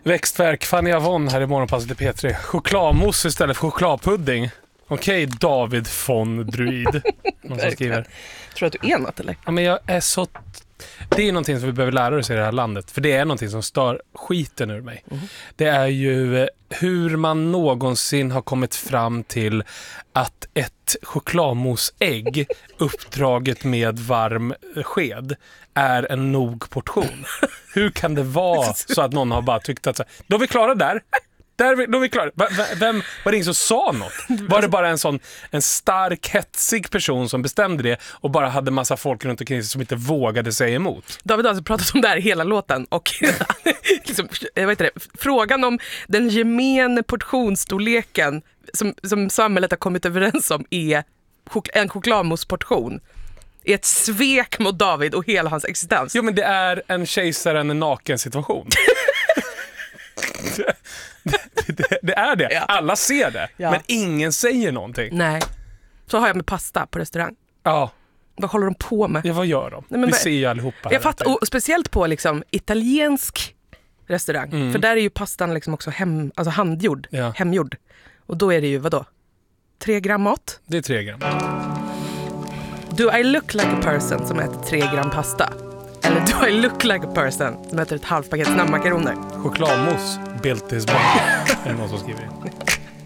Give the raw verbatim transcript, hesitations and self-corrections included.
Växtverk, Fanny Avon här i morgonpasset i P tre. Chokladmousse istället för chokladpudding. Okej, David von Druid. Någon som skriver. Tror du att du är något eller? Ja, men jag är så... Det är någonting som vi behöver lära oss i det här landet. För det är någonting som stör skiten ur mig. Mm. Det är ju hur man någonsin har kommit fram till att ett chokladmousseägg uppdraget med varm sked är en nog portion. Hur kan det vara så att någon har bara tyckt att så, då är vi klara där. Där, då är vi klara. Vem var det ingen som sa något? Var det bara en sån en stark, hetsig person som bestämde det och bara hade massa folk runt omkring sig som inte vågade säga emot? David har alltså pratat om det här hela låten och liksom, jag vet inte, frågan om den gemene portionsstorleken som, som samhället har kommit överens om är chok- en chokladmoussportion är ett svek mot David och hela hans existens. Jo, men det är en kejsaren en naken situation. Det, det, det är det. Ja. Alla ser det, ja. Men ingen säger någonting. Nej. Så har jag med pasta på restaurang. Ja. Vad håller de på med? Ja, vad gör de? Nej, men vi vad... ser ju allihopa. Jag fattar, och speciellt på liksom italiensk restaurang. Mm. För där är ju pastan liksom också hem, alltså handgjord, ja. hemgjord. Och då är det ju, vadå? Tre gram mat? Det är tre gram. Do I look like a person som äter tre gram pasta? Eller do I look like a person som äter ett halvt paket snabbmakaroner? Chokladmousse built his body. Är det någon som skriver in?